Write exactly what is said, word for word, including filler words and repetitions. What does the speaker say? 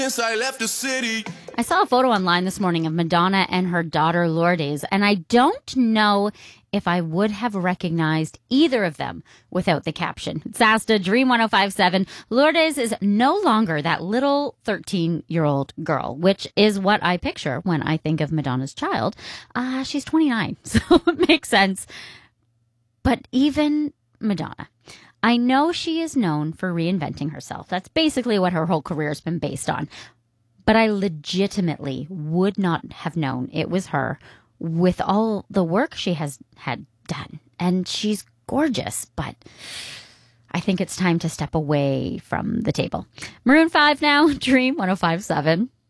Since I left the city. I saw a photo online this morning of Madonna and her daughter Lourdes, and I don't know if I would have recognized either of them without the caption. It's Asta, Dream one oh five point seven. Lourdes is no longer that little thirteen-year-old girl, which is what I picture when I think of Madonna's child. Uh, she's twenty-nine, so it makes sense. But even Madonna, I know she is known for reinventing herself. That's basically what her whole career has been based on. But I legitimately would not have known it was her with all the work she has had done. And she's gorgeous, but I think it's time to step away from the table. Maroon five now, Dream one oh five point seven.